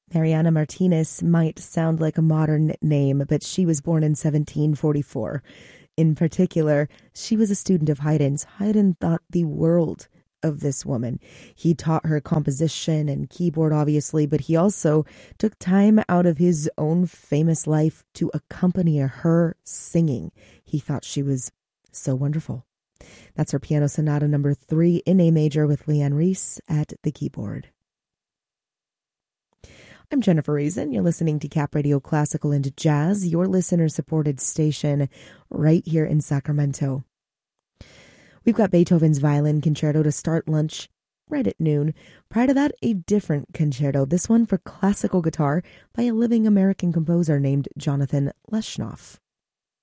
Mariana Martinez might sound like a modern name, but she was born in 1744. In particular, she was a student of Haydn's. Haydn thought the world of this woman. He taught her composition and keyboard, obviously, but he also took time out of his own famous life to accompany her singing. He thought she was so wonderful. That's her Piano Sonata number 3 in A major with Leanne Reese at the keyboard. I'm Jennifer Reason. You're listening to Cap Radio Classical and Jazz, your listener-supported station right here in Sacramento. We've got Beethoven's Violin Concerto to start lunch right at noon. Prior to that, a different concerto, this one for classical guitar by a living American composer named Jonathan Leshnoff.